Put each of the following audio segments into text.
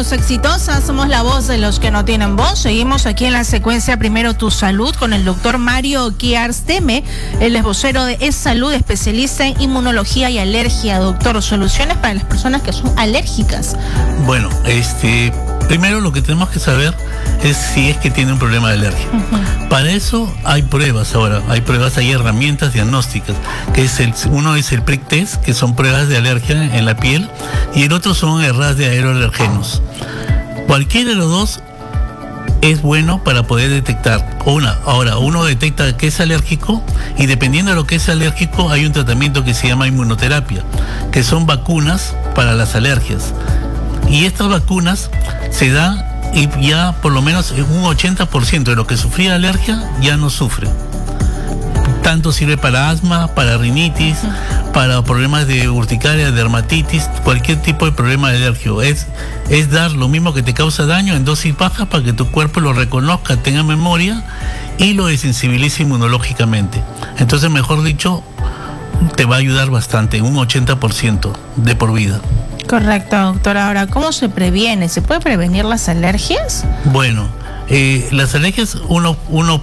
Somos exitosas, somos la voz de los que no tienen voz. Seguimos aquí en la secuencia Primero Tu Salud con el doctor Mario Kiarsteme. Él es vocero de Es Salud, especialista en inmunología y alergia. Doctor, soluciones para las personas que son alérgicas. Bueno, primero lo que tenemos que saber es si es que tiene un problema de alergia. Para eso hay pruebas ahora, hay herramientas diagnósticas, uno es el prick test, que son pruebas de alergia en la piel, y el otro son el RAS de aeroalergenos. Cualquiera de los dos es bueno para poder detectar. Ahora, uno detecta que es alérgico y dependiendo de lo que es alérgico hay un tratamiento que se llama inmunoterapia, que son vacunas para las alergias. Y estas vacunas se dan y ya por lo menos un 80% de lo que sufría alergia ya no sufre. Tanto sirve para asma, para rinitis, para problemas de urticaria, dermatitis, cualquier tipo de problema de alergia. Es dar lo mismo que te causa daño en dosis bajas para que tu cuerpo lo reconozca, tenga memoria y lo desensibilice inmunológicamente. Entonces, mejor dicho, te va a ayudar bastante, un 80% de por vida. Correcto, doctor. Ahora, ¿cómo se previene? ¿Se puede prevenir las alergias? Bueno, las alergias uno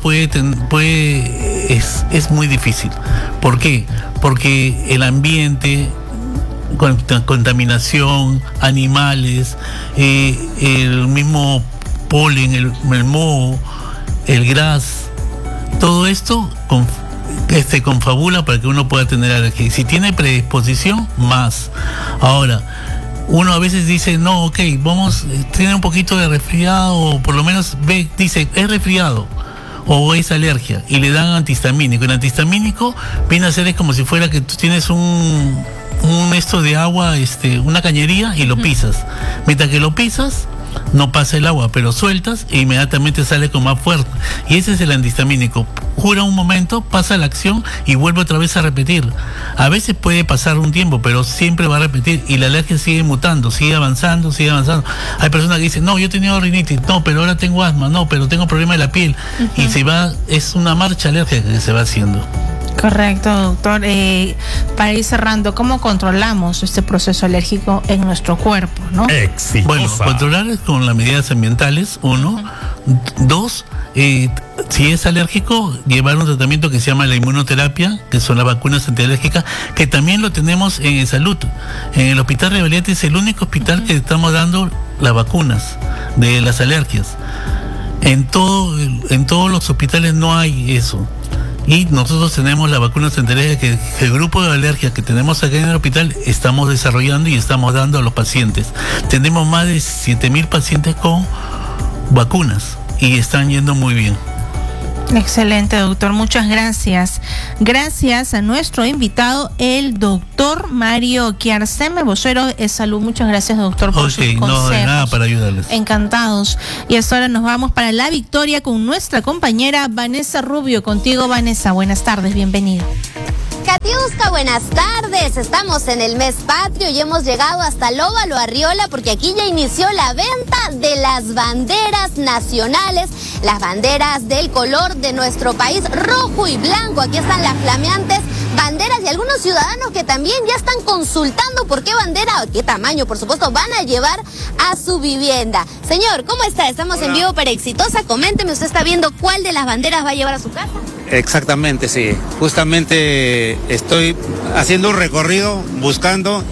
es muy difícil. ¿Por qué? Porque el ambiente, contaminación, animales, el mismo polen, el moho, el gras, todo esto confabula para que uno pueda tener alergia. Y si tiene predisposición, más. Ahora, uno a veces dice, no, ok, tiene un poquito de resfriado, o por lo menos dice, es resfriado o es alergia, y le dan antihistamínico. El antihistamínico viene a ser es como si fuera que tú tienes un esto de agua, una cañería, y lo pisas. Mientras que lo pisas, no pasa el agua, pero sueltas e inmediatamente sale con más fuerza. Y ese es el antihistamínico. Cura un momento, pasa la acción y vuelve otra vez a repetir. A veces puede pasar un tiempo, pero siempre va a repetir y la alergia sigue mutando, sigue avanzando. Hay personas que dicen, no, yo he tenido rinitis, no, pero ahora tengo asma, no, pero tengo problema de la piel. Y es una marcha alérgica que se va haciendo. Correcto, doctor. Para ir cerrando, ¿cómo controlamos este proceso alérgico en nuestro cuerpo, no? Exitosa. Bueno, controlar es con las medidas ambientales, 1. 2, si es alérgico, llevar un tratamiento que se llama la inmunoterapia, que son las vacunas antialérgicas, que también lo tenemos en salud. En el Hospital Revalete es el único hospital que estamos dando las vacunas de las alergias. En todos los hospitales no hay eso. Y nosotros tenemos la vacuna antialérgica que el grupo de alergias que tenemos acá en el hospital estamos desarrollando y estamos dando a los pacientes. Tenemos más de 7,000 pacientes con vacunas y están yendo muy bien. Excelente, doctor. Muchas gracias. Gracias a nuestro invitado, el doctor Mario Kiarsteme, vocero de Salud. Muchas gracias, doctor, por sus consejos. No, de nada, para ayudarles. Encantados. Y hasta ahora nos vamos para La Victoria con nuestra compañera Vanessa Rubio. Contigo, Vanessa. Buenas tardes, bienvenida. Katiuska, buenas tardes. Estamos en el mes patrio y hemos llegado hasta Lóbalo Arriola porque aquí ya inició la venta de las banderas nacionales, las banderas del color de nuestro país, rojo y blanco. Aquí están las flameantes banderas y algunos ciudadanos que también ya están consultando por qué bandera o qué tamaño, por supuesto, van a llevar a su vivienda. Señor, ¿cómo está? Estamos en vivo para Exitosa. Coménteme, ¿usted está viendo cuál de las banderas va a llevar a su casa? Exactamente, sí. Justamente estoy haciendo un recorrido buscando